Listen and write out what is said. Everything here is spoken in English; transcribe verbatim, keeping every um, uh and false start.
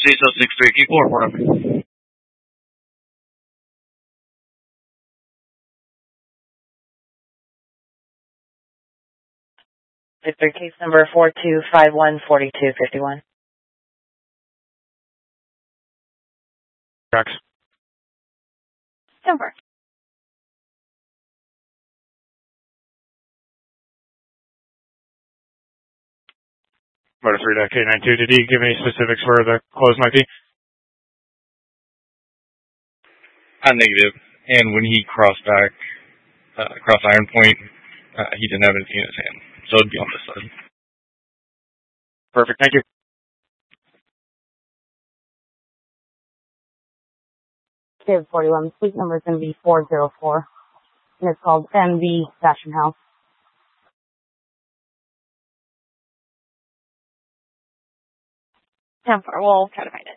C S O six three, keep four for him. Victor, case number four two five one four two five one. Tracks. Number. Motor three to K ninety-two. Did he give any specifics where the close might be? Uh, negative. And when he crossed back, uh, across Iron Point, uh, he didn't have anything in his hand. So it'd be on this side. Perfect. Thank you. Kid forty-one, suite number is going to be four zero four. And it's called M V Fashion House. ten four, we'll try to find it.